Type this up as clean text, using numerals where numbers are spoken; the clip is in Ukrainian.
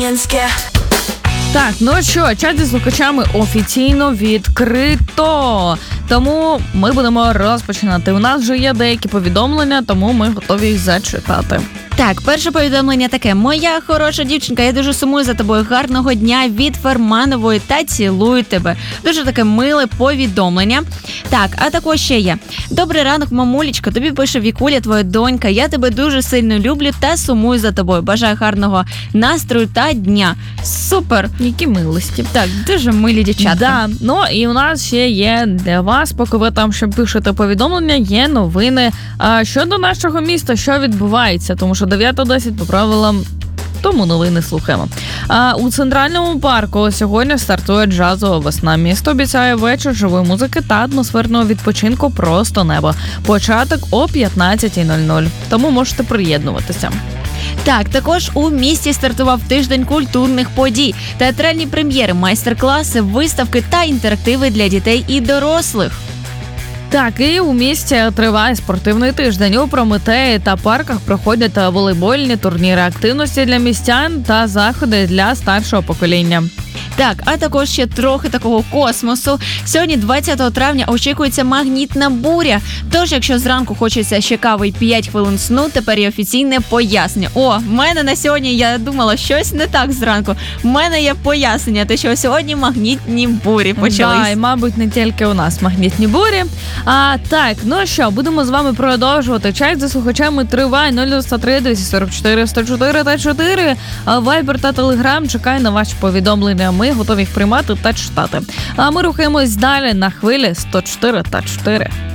Кам'янське. Так, ну що, чат зі слухачами офіційно відкрито. Тому ми будемо розпочинати. У нас вже є деякі повідомлення, тому ми готові їх зачитати. Так, перше повідомлення таке. Моя хороша дівчинка, я дуже сумую за тобою. Гарного дня від Ферманової та цілую тебе. Дуже таке миле повідомлення. Так, а також ще є. Добрий ранок, мамулечка, тобі пише Вікуля, твоя донька. Я тебе дуже сильно люблю та сумую за тобою. Бажаю гарного настрою та дня. Супер! Які милості. Так, дуже милі дівчатка. Да, ну і у нас ще є для вас, поки ви там ще пишете повідомлення, є новини щодо нашого міста, що відбувається, тому що 9:10 по правилам, тому новини слухаємо. У Центральному парку сьогодні стартує джазова весна. Місто обіцяє вечір живої музики та атмосферного відпочинку «Просто небо». Початок о 15:00, тому можете приєднуватися. Так, також у місті стартував тиждень культурних подій, театральні прем'єри, майстер-класи, виставки та інтерактиви для дітей і дорослих. Так, і у місті триває спортивний тиждень. У Прометеї та парках проходять волейбольні турніри, активності для містян та заходи для старшого покоління. Так, а також ще трохи такого космосу. Сьогодні, 20 травня, очікується магнітна буря. Тож, якщо зранку хочеться ще кави і 5 хвилин сну, тепер є офіційне пояснення. О, в мене на сьогодні, я думала, щось не так зранку. В мене є пояснення, те, що сьогодні магнітні бурі почались. Да, і, мабуть, не тільки у нас магнітні бурі. Так, ну що, будемо з вами продовжувати. Чат за слухачами триває 093 244 104 та 4. Вайбер та Телеграм чекає на ваші повідомлення. Ми готові їх приймати та читати. А ми рухаємось далі на хвилі 104 та 4.